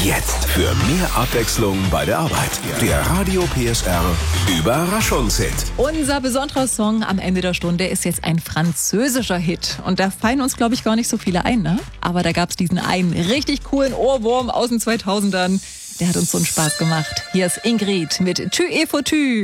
Jetzt für mehr Abwechslung bei der Arbeit. Der Radio PSR Überraschungshit. Unser besonderer Song am Ende der Stunde ist jetzt ein französischer Hit. Und da fallen uns, glaube ich, gar nicht so viele ein, ne? Aber da gab es diesen einen richtig coolen Ohrwurm aus den 2000ern. Der hat uns so einen Spaß gemacht. Hier ist Ingrid mit Tü et Foutu.